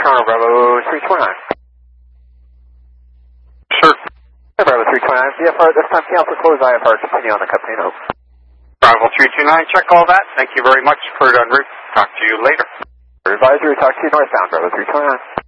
Toronto, Bravo 329. Sure. Bravo 329, VFR at this time, cancel close IFR, continue on the company note. Bravo 329, check all that. Thank you very much. Cleared en route. Talk to you later. Advisory, talk to you northbound, Bravo 329.